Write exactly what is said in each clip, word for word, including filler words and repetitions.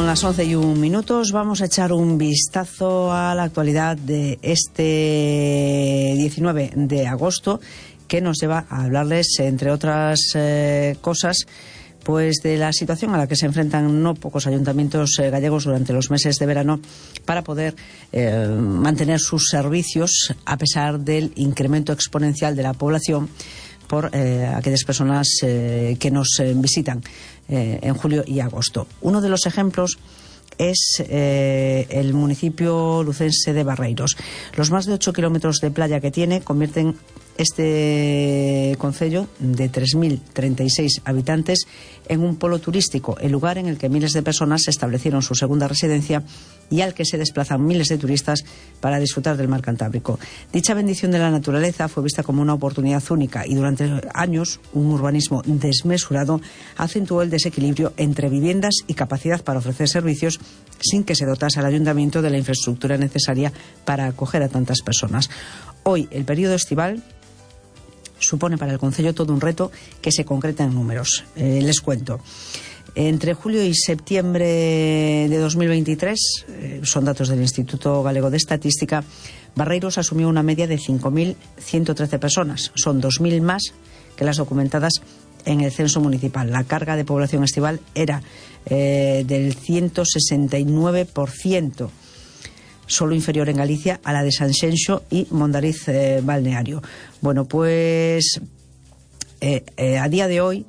Son las once y un minutos. Vamos a echar un vistazo a la actualidad de este diecinueve de agosto, que nos lleva a hablarles, entre otras eh, cosas, pues de la situación a la que se enfrentan no pocos ayuntamientos eh, gallegos durante los meses de verano para poder eh, mantener sus servicios a pesar del incremento exponencial de la población por eh, aquellas personas eh, que nos eh, visitan eh, en julio y agosto. Uno de los ejemplos es eh, el municipio lucense de Barreiros. Los más de ocho kilómetros de playa que tiene convierten este concello de tres mil treinta y seis habitantes en un polo turístico, el lugar en el que miles de personas establecieron su segunda residencia y al que se desplazan miles de turistas para disfrutar del mar Cantábrico. Dicha bendición de la naturaleza fue vista como una oportunidad única y durante años un urbanismo desmesurado acentuó el desequilibrio entre viviendas y capacidad para ofrecer servicios sin que se dotase al ayuntamiento de la infraestructura necesaria para acoger a tantas personas. Hoy, el periodo estival supone para el concello todo un reto que se concreta en números. Eh, les cuento. Entre julio y septiembre de dos mil veintitrés, eh, son datos del Instituto Galego de Estadística, Barreiros asumió una media de cinco mil ciento trece personas. Son dos mil más que las documentadas en el censo municipal. La carga de población estival era eh, del ciento sesenta y nueve por ciento. Solo inferior en Galicia a la de Sanxenxo y Mondariz eh, Balneario. Bueno, pues eh, eh, a día de hoy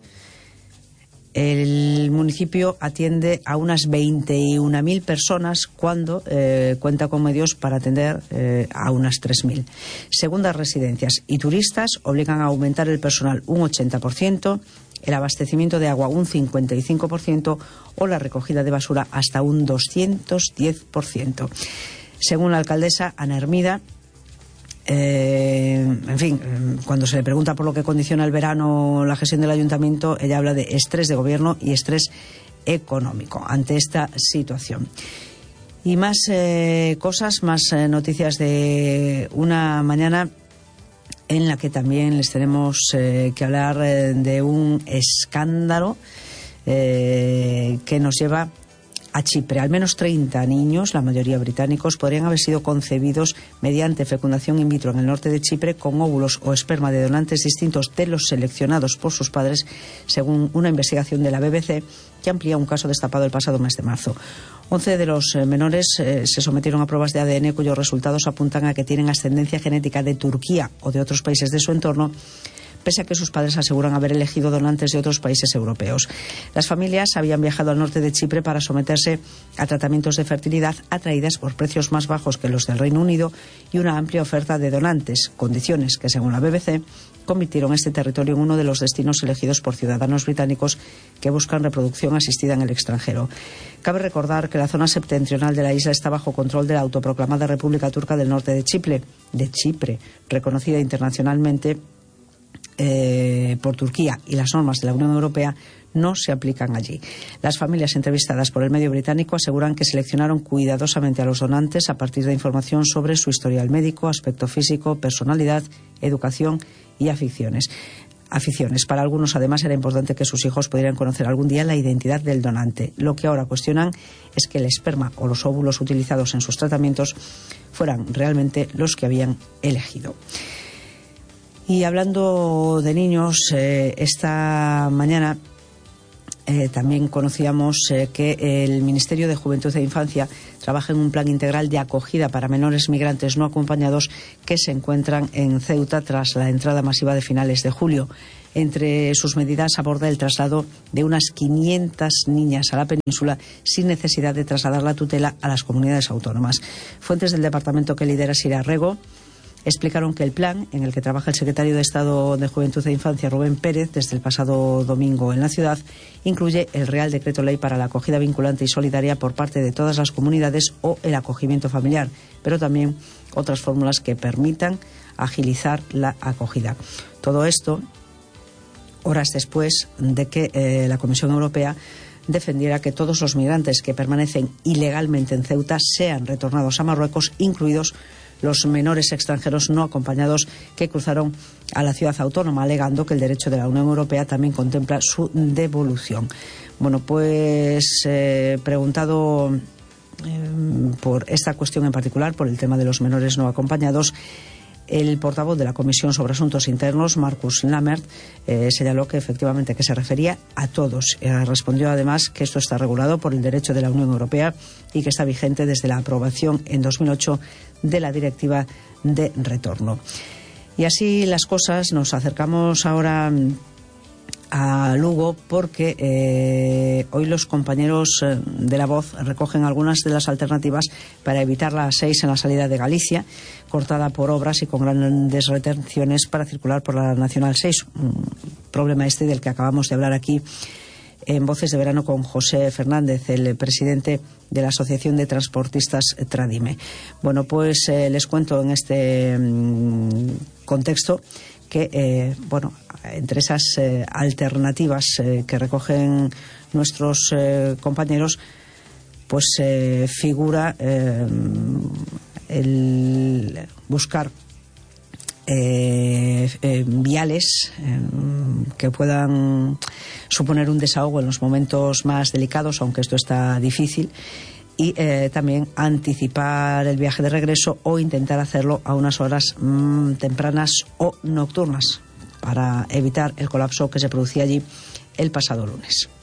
el municipio atiende a unas veintiuna mil personas cuando eh, cuenta con medios para atender eh, a unas tres mil. Segundas residencias y turistas obligan a aumentar el personal un ochenta por ciento, el abastecimiento de agua un cincuenta y cinco por ciento o la recogida de basura hasta un doscientos diez por ciento. Según la alcaldesa Ana Hermida, eh, en fin, cuando se le pregunta por lo que condiciona el verano la gestión del ayuntamiento, ella habla de estrés de gobierno y estrés económico ante esta situación. Y más eh, cosas, más eh, noticias de una mañana en la que también les tenemos eh, que hablar eh, de un escándalo eh, que nos lleva a Chipre. Al menos treinta niños, la mayoría británicos, podrían haber sido concebidos mediante fecundación in vitro en el norte de Chipre con óvulos o esperma de donantes distintos de los seleccionados por sus padres, según una investigación de la B B C que amplía un caso destapado el pasado mes de marzo. Once de los menores eh, se sometieron a pruebas de A D N cuyos resultados apuntan a que tienen ascendencia genética de Turquía o de otros países de su entorno, pese a que sus padres aseguran haber elegido donantes de otros países europeos. Las familias habían viajado al norte de Chipre para someterse a tratamientos de fertilidad atraídas por precios más bajos que los del Reino Unido y una amplia oferta de donantes, condiciones que, según la B B C, convirtieron este territorio en uno de los destinos elegidos por ciudadanos británicos que buscan reproducción asistida en el extranjero. Cabe recordar que la zona septentrional de la isla está bajo control de la autoproclamada República Turca del Norte de Chipre, de Chipre, reconocida internacionalmente Eh, por Turquía, y las normas de la Unión Europea no se aplican allí. Las familias entrevistadas por el medio británico aseguran que seleccionaron cuidadosamente a los donantes a partir de información sobre su historial médico, aspecto físico, personalidad, educación y aficiones. Aficiones. Para algunos, además, era importante que sus hijos pudieran conocer algún día la identidad del donante. Lo que ahora cuestionan es que el esperma o los óvulos utilizados en sus tratamientos fueran realmente los que habían elegido. Y hablando de niños, eh, esta mañana eh, también conocíamos eh, que el Ministerio de Juventud e Infancia trabaja en un plan integral de acogida para menores migrantes no acompañados que se encuentran en Ceuta tras la entrada masiva de finales de julio. Entre sus medidas aborda el traslado de unas quinientas niñas a la península sin necesidad de trasladar la tutela a las comunidades autónomas. Fuentes del departamento que lidera Sira Rego explicaron que el plan, en el que trabaja el secretario de Estado de Juventud e Infancia, Rubén Pérez, desde el pasado domingo en la ciudad, incluye el Real Decreto Ley para la acogida vinculante y solidaria por parte de todas las comunidades o el acogimiento familiar, pero también otras fórmulas que permitan agilizar la acogida. Todo esto horas después de que eh, la Comisión Europea defendiera que todos los migrantes que permanecen ilegalmente en Ceuta sean retornados a Marruecos, incluidos los menores extranjeros no acompañados que cruzaron a la ciudad autónoma, alegando que el derecho de la Unión Europea también contempla su devolución. Bueno, pues eh, preguntado eh, por esta cuestión en particular, por el tema de los menores no acompañados, el portavoz de la Comisión sobre Asuntos Internos, Markus Lammert, eh, señaló que efectivamente que se refería a todos. Eh, respondió además que esto está regulado por el derecho de la Unión Europea y que está vigente desde la aprobación en dos mil ocho de la Directiva de Retorno. Y así las cosas, nos acercamos ahora a Lugo porque eh, hoy los compañeros de La Voz recogen algunas de las alternativas para evitar la A seis en la salida de Galicia, cortada por obras y con grandes retenciones para circular por la Nacional seis. Un problema este del que acabamos de hablar aquí en Voces de Verano con José Fernández, el presidente de la Asociación de Transportistas Tradime. Bueno, pues eh, les cuento en este mmm, contexto que, eh, bueno, entre esas eh, alternativas eh, que recogen nuestros eh, compañeros, pues eh, figura eh, el buscar eh, eh, viales eh, que puedan suponer un desahogo en los momentos más delicados, aunque esto está difícil, y eh, también anticipar el viaje de regreso o intentar hacerlo a unas horas mmm, tempranas o nocturnas para evitar el colapso que se producía allí el pasado lunes.